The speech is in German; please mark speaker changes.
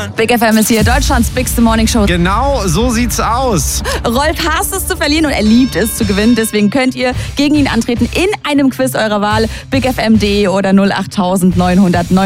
Speaker 1: Big FM ist hier, Deutschlands Bigste Morning Show.
Speaker 2: Genau, so sieht's aus.
Speaker 1: Rolf hasst es zu verlieren und er liebt es zu gewinnen. Deswegen könnt ihr gegen ihn antreten in einem Quiz eurer Wahl. bigfm.de oder 08900